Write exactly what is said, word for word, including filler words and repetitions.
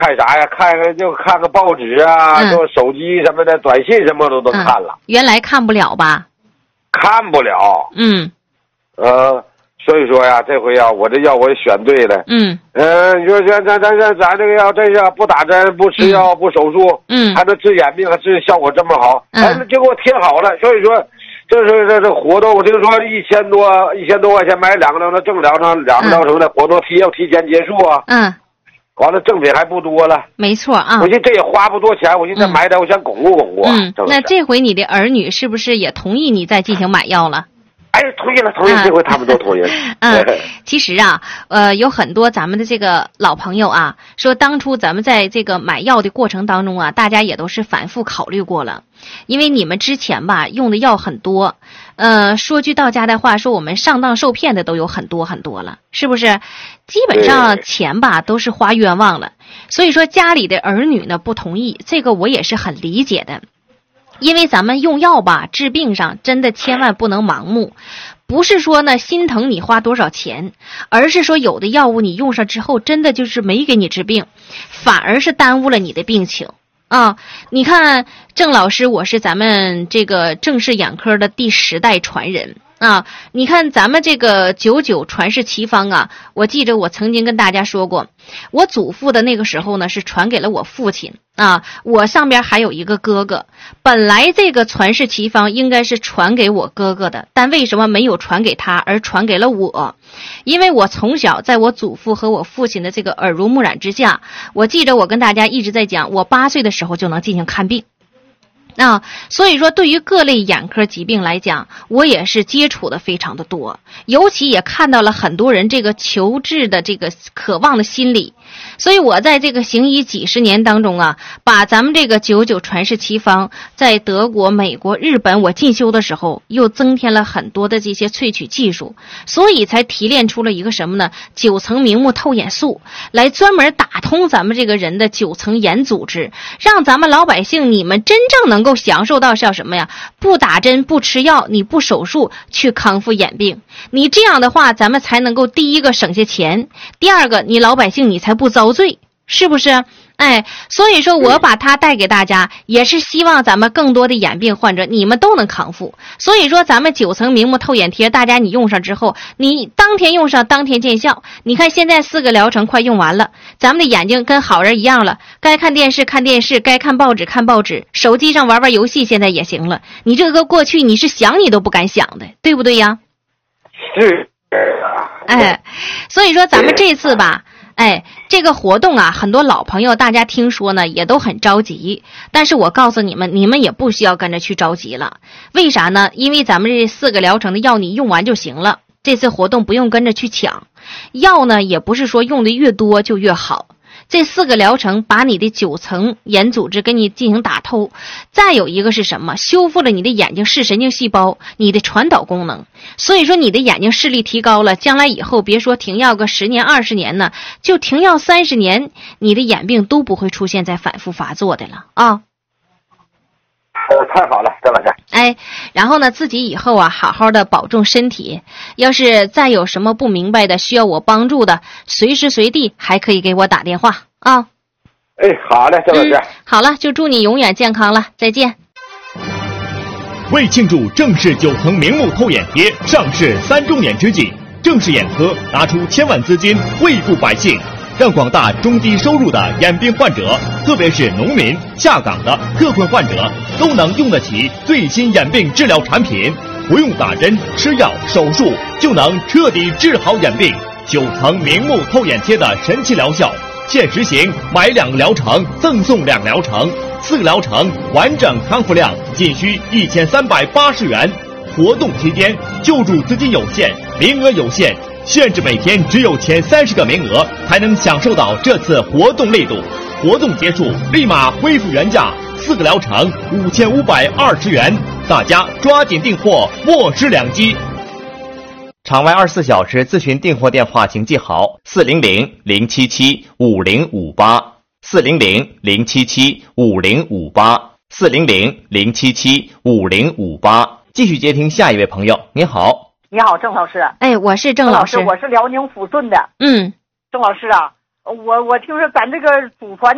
看啥呀？看个就看个报纸啊，就、嗯、手机什么的，短信什么的都看了、 嗯。原来看不了吧？ 看不了。 嗯。 呃，所以说呀，这回呀，我这药我也选对了。 嗯。 嗯、呃，你说咱咱咱咱咱这个药，这个不打针、不吃药、嗯、不手术， 嗯， 还能治眼病，还治效果这么好，嗯，哎，就给我听好了。所以说，这是这这活动，我听说一千多一千多块钱买两个疗程，正疗程两个疗程的活动提要提前结束啊。 嗯。 完了，赠品还不多了， 没错啊。 我寻思这也花不多钱，我寻思买点，我想巩固巩固。 嗯，那这回你的儿女是不是也同意你再进行买药了？ 哎，同意了，同意了，这回他们都同意了。 嗯，其实啊，呃，有很多咱们的这个老朋友啊，说当初咱们在这个买药的过程当中啊，大家也都是反复考虑过了，因为你们之前吧用的药很多。呃，说句到家的话，说我们上当受骗的都有很多很多了，是不是？基本上钱吧都是花冤枉了，所以说家里的儿女呢不同意，这个我也是很理解的。因为咱们用药吧治病上真的千万不能盲目，不是说呢心疼你花多少钱，而是说有的药物你用上之后真的就是没给你治病，反而是耽误了你的病情。啊，你看郑老师，我是咱们这个郑氏眼科的第十代传人啊。你看咱们这个九九传世奇方啊，我记着我曾经跟大家说过，我祖父的那个时候呢是传给了我父亲啊，我上边还有一个哥哥。本来这个传世奇方应该是传给我哥哥的，但为什么没有传给他而传给了我？因为我从小在我祖父和我父亲的这个耳濡目染之下，我记着我跟大家一直在讲，我八岁的时候就能进行看病。啊，所以说对于各类眼科疾病来讲，我也是接触的非常的多，尤其也看到了很多人这个求治的这个渴望的心理。所以我在这个行医几十年当中啊，把咱们这个九九传世奇方在德国、美国、日本我进修的时候，又增添了很多的这些萃取技术，所以才提炼出了一个什么呢？九层明目透眼素，来专门打通咱们这个人的九层眼组织，让咱们老百姓你们真正能够享受到是要什么呀？不打针、不吃药、你不手术去康复眼病，你这样的话，咱们才能够第一个省下钱，第二个你老百姓你才不遭罪，是不是？哎，所以说我把它带给大家，也是希望咱们更多的眼病患者你们都能康复。所以说咱们九层明目透眼贴，大家你用上之后，你当天用上当天见效。你看现在四个疗程快用完了，咱们的眼睛跟好人一样了，该看电视看电视，该看报纸看报纸，手机上玩玩游戏现在也行了。你这个过去你是想你都不敢想的，对不对呀？ 是。 哎，所以说咱们这次吧，哎，这个活动啊，很多老朋友大家听说呢也都很着急，但是我告诉你们，你们也不需要跟着去着急了。为啥呢？因为咱们这四个疗程的药你用完就行了，这次活动不用跟着去抢。药呢也不是说用的越多就越好，这四个疗程把你的九层眼组织给你进行打透，再有一个是什么？修复了你的眼睛视神经细胞，你的传导功能。所以说你的眼睛视力提高了，将来以后别说停药个十年二十年呢，就停药三十年，你的眼病都不会出现再反复发作的了啊。 呃，太好了，郑老师。 哎，然后呢，自己以后啊，好好的保重身体。要是再有什么不明白的，需要我帮助的，随时随地还可以给我打电话啊。 哎，好嘞，郑老师、嗯。 好了，就祝你永远健康了，再见。 为庆祝郑氏九层明目透眼贴上市三周年之际，郑氏眼科拿出千万资金惠顾百姓。让广大中低收入的眼病患者，特别是农民、下岗的特困患者，都能用得起最新眼病治疗产品，不用打针、吃药、手术，就能彻底治好眼病。九层明目透眼贴的神奇疗效，现实行买两个疗程赠送两疗程，四个疗程完整康复量仅需一千三百八十元。活动期间救助资金有限，名额有限。限制每天只有前三十个名额才能享受到这次活动力度，活动结束立马恢复原价，四个疗程五千五百二十元，大家抓紧订货，莫失良机。 场外二十四小时咨询订货电话请记好：四零零零七七五零五八，四零零零七七五零五八，四零零零七七五零五八。继续接听下一位朋友，您好。 你好，郑老师。 哎，我是郑老师， 我是辽宁抚顺的。 嗯， 郑老师啊，我我听说咱这个祖传